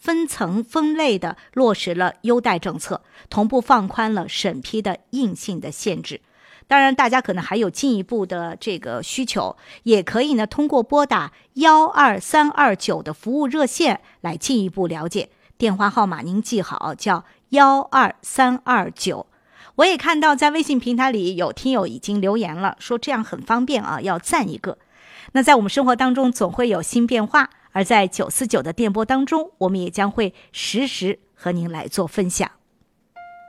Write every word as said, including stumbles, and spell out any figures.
分层分类的落实了优待政策，同步放宽了审批的硬性的限制。当然大家可能还有进一步的这个需求，也可以呢通过拨打一二三二九的服务热线来进一步了解，电话号码您记好，叫一二三二九。我也看到在微信平台里有听友已经留言了，说这样很方便啊，要赞一个。那在我们生活当中总会有新变化，而在九四九的电波当中，我们也将会实时和您来做分享。